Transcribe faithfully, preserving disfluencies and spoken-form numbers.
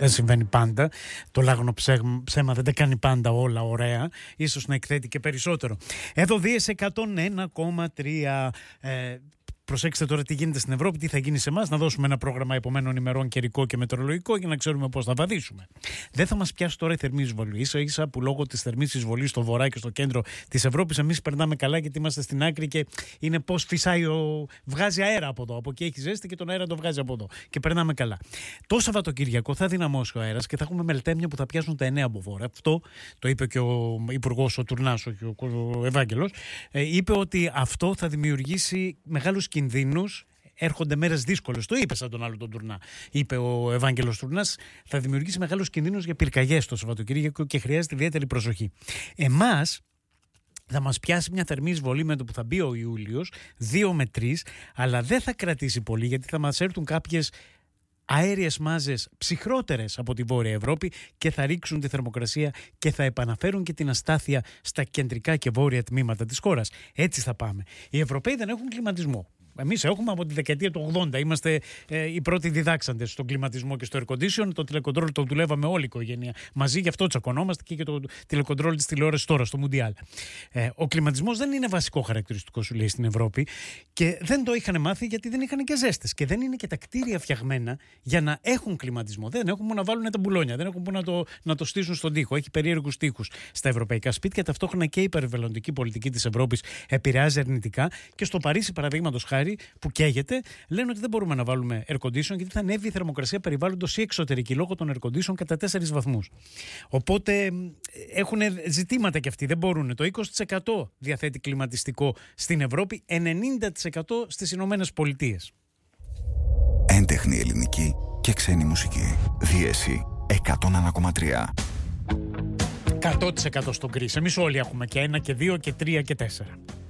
δεν συμβαίνει πάντα. Το λάγνο ψέμα δεν τα κάνει πάντα όλα ωραία. Ίσως να εκθέτει και περισσότερο. Εδώ Δίες εκατόν ένα κόμμα τρία. Ε, Προσέξτε τώρα τι γίνεται στην Ευρώπη, τι θα γίνει σε εμάς, να δώσουμε ένα πρόγραμμα επομένων ημερών καιρικό και μετεωρολογικό για να ξέρουμε πώς θα βαδίσουμε. Δεν θα μας πιάσει τώρα η θερμή εισβολή. Ίσα ίσα που λόγω της θερμής εισβολής στο βορρά και στο κέντρο της Ευρώπης, εμείς περνάμε καλά γιατί είμαστε στην άκρη και είναι πώς φυσάει, ο... βγάζει αέρα από εδώ. Από εκεί έχει ζέστη και τον αέρα το βγάζει από εδώ. Και περνάμε καλά. Το Σαββατοκύριακο θα δυναμώσει ο αέρας και θα έχουμε μελτέμια που θα πιάσουν τα εννέα από βόρεια. Αυτό το είπε και ο Υπουργός, ο Τουρνάς, ο Ευάγγελος. Ε, είπε ότι αυτό θα δημιουργήσει μεγάλους κινδύνους. Έρχονται μέρες δύσκολες. Το είπε σαν τον άλλο τον Τουρνά. Είπε ο Ευάγγελος Τουρνάς, θα δημιουργήσει μεγάλους κινδύνους για πυρκαγιές το Σαββατοκύριακο και χρειάζεται ιδιαίτερη προσοχή. Εμάς θα μας πιάσει μια θερμή εισβολή με το που θα μπει ο Ιούλιος, δύο με τρεις, αλλά δεν θα κρατήσει πολύ γιατί θα μας έρθουν κάποιες αέριες μάζες ψυχρότερες από τη Βόρεια Ευρώπη και θα ρίξουν τη θερμοκρασία και θα επαναφέρουν και την αστάθεια στα κεντρικά και βόρεια τμήματα της χώρας. Έτσι θα πάμε. Οι Ευρωπαίοι δεν έχουν κλιματισμό. Εμείς έχουμε από τη δεκαετία του ογδόντα. Είμαστε ε, οι πρώτοι διδάξαντες στον κλιματισμό και στο air condition. Το τηλεκοντρόλ το δουλεύαμε όλη η οικογένεια μαζί, γι' αυτό τσακωνόμαστε και για το τηλεκοντρόλ της τηλεόρασης τώρα στο Μουντιάλ. Ε, ο κλιματισμός δεν είναι βασικό χαρακτηριστικό, σου λέει, στην Ευρώπη και δεν το είχαν μάθει γιατί δεν είχαν και ζέστες. Και δεν είναι και τα κτίρια φτιαγμένα για να έχουν κλιματισμό. Δεν έχουν που να βάλουν τα μπουλόνια, δεν έχουν που να το, να το στήσουν στον τοίχο. Έχει περίεργους τοίχους στα ευρωπαϊκά σπίτια. Ταυτόχρονα και η περιβαλλοντική πολιτική της Ευρώπης επηρεάζει αρνητικά και στο Παρίσι, παραδείγματος χάρη, που καίγεται, λένε ότι δεν μπορούμε να βάλουμε air condition γιατί θα ανέβει η θερμοκρασία περιβάλλοντος ή εξωτερική λόγω των air condition κατά τέσσερις βαθμούς. Οπότε έχουν ζητήματα κι αυτοί, δεν μπορούν. Το είκοσι τοις εκατό διαθέτει κλιματιστικό στην Ευρώπη, ενενήντα τοις εκατό στις Ηνωμένες Πολιτείες. Έντεχνη ελληνική και ξένη μουσική. Δίεση εκατόν ένα κόμμα τρία. εκατό τοις εκατό στον Κρίς. Εμείς όλοι έχουμε και ένα και δύο και τρία και τέσσερα.